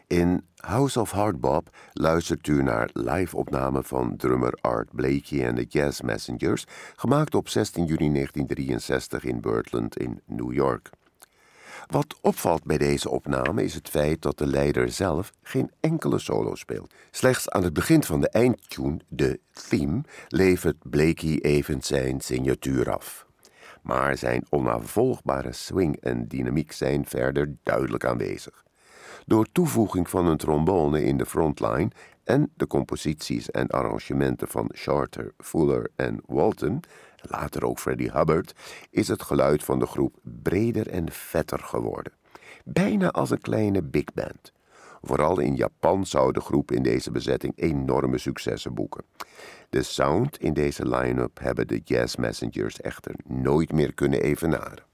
In House of Hardbop luistert u naar live-opname van drummer Art Blakey en de Jazz Messengers, gemaakt op 16 juni 1963 in Birdland in New York. Wat opvalt bij deze opname is het feit dat de leider zelf geen enkele solo speelt. Slechts aan het begin van de eindtune, de theme, levert Blakey even zijn signatuur af. Maar zijn onnavolgbare swing en dynamiek zijn verder duidelijk aanwezig. Door toevoeging van een trombone in de frontline en de composities en arrangementen van Charter, Fuller en Walton, later ook Freddie Hubbard, is het geluid van de groep breder en vetter geworden. Bijna als een kleine big band. Vooral in Japan zou de groep in deze bezetting enorme successen boeken. De sound in deze line-up hebben de Jazz Messengers echter nooit meer kunnen evenaren.